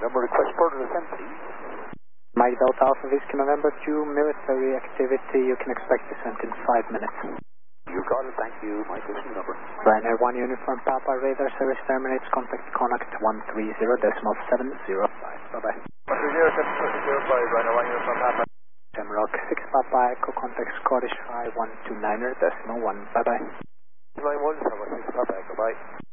November, request for descent, please. Mike Delta Alpha Whiskey November 2, military activity, you can expect descent in 5 minutes. You got it, thank you. Mike Whiskey number. Ryanair 1 Uniform Papa, radar service terminates, contact Connacht 130.705. Bye-bye. 130.705, Ryanair 1 Uniform Papa. Shamrock 6 Papa Echo, contact Scottish High 129.1. Bye-bye. Line 1, 6 Papa Echo, bye.